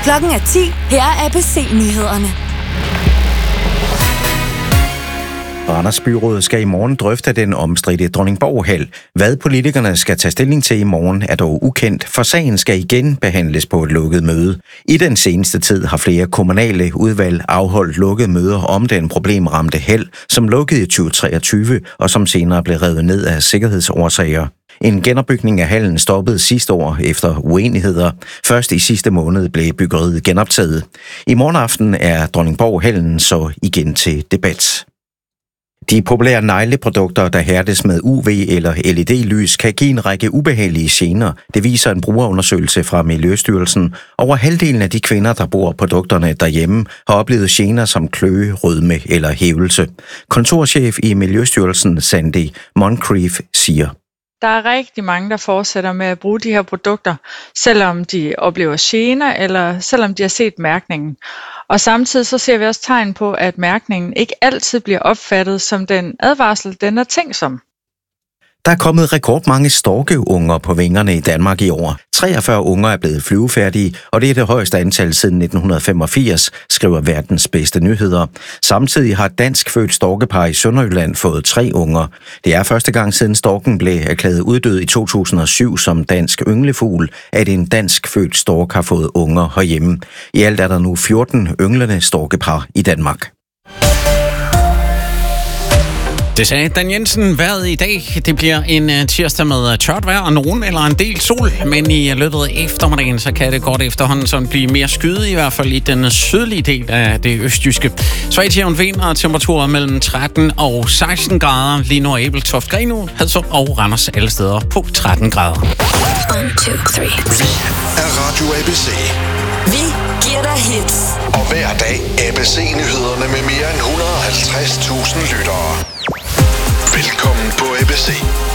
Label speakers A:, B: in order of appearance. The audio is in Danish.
A: Klokken er 10. Her er ABC-nyhederne.
B: Randers Byråd skal i morgen drøfte den omstridte Dronningborg-hal. Hvad politikerne skal tage stilling til i morgen er dog ukendt, for sagen skal igen behandles på et lukket møde. I den seneste tid har flere kommunale udvalg afholdt lukkede møder om den problemramte hal, som lukkede i 2023 og som senere blev revet ned af sikkerhedsårsager. En genopbygning af hallen stoppede sidste år efter uenigheder. Først i sidste måned blev byggeriet genoptaget. I morgen aften er Dronningborg-hallen så igen til debat. De populære negleprodukter, der hærdes med UV- eller LED-lys, kan give en række ubehagelige gener. Det viser en brugerundersøgelse fra Miljøstyrelsen. Over halvdelen af de kvinder, der bruger produkterne derhjemme, har oplevet gener som kløe, rødme eller hævelse. Kontorchef i Miljøstyrelsen, Sandy Moncrief, siger:
C: Der er rigtig mange, der fortsætter med at bruge de her produkter, selvom de oplever gener, eller selvom de har set mærkningen. Og samtidig så ser vi også tegn på, at mærkningen ikke altid bliver opfattet som den advarsel, den er tænkt som.
B: Der er kommet rekordmange storkeunger på vingerne i Danmark i år. 43 unger er blevet flyvefærdige, og det er det højeste antal siden 1985, skriver Verdens Bedste Nyheder. Samtidig har et danskfødt storkepar i Sønderjylland fået 3 unger. Det er første gang siden storken blev erklæret uddød i 2007 som dansk ynglefugl, at en danskfødt stork har fået unger herhjemme. I alt er der nu 14 ynglende storkepar i Danmark.
D: Det sagde Dan Jensen. Vejret i dag, det bliver en tirsdag med tørt vejr og nogen eller en del sol, men i løbet af eftermiddagen, så kan det godt efterhånden sådan blive mere skyet, i hvert fald i den sydlige del af det østjyske. Svagt jævn vind og temperaturer mellem 13 og 16 grader. Lige nu er Ebeltoft, Grenaa, Hadsund og Randers alle steder på 13 grader.
E: 1, 2, 3.
F: Vi er Radio ABC.
A: Vi giver dig hits.
F: Og hver dag ABC-nyhederne med mere end 150.000 lyttere. Velkommen på ABC.